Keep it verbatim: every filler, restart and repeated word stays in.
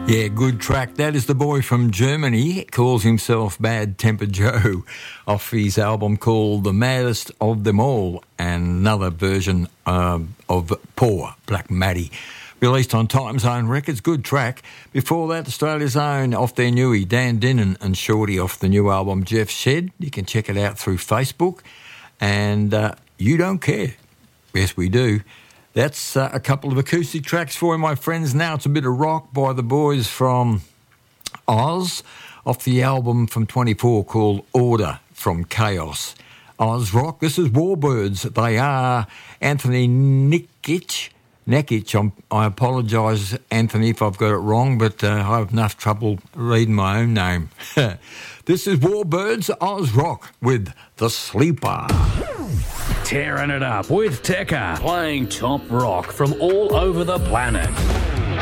Yeah, good track. That is the boy from Germany, calls himself Bad Temper Joe, off his album called The Maddest of Them All, and another version um, of Poor Black Maddie, released on Time Zone Records. Good track. Before that, Australia's own, off their newie, Dan Dinnan and Shorty, off the new album Jeff Shed. You can check it out through Facebook. And uh, You Don't Care. Yes, we do. That's uh, a couple of acoustic tracks for you, my friends. Now it's a bit of rock by the boys from Oz, off the album from twenty-four called Order from Chaos. Oz Rock. This is Warbirds. They are Anthony Nikic. Nekic, I'm, I apologise, Anthony, if I've got it wrong, but uh, I have enough trouble reading my own name. This is Warbirds, Oz Rock with The Sleeper. Tearing it up with Tekka, playing top rock from all over the planet.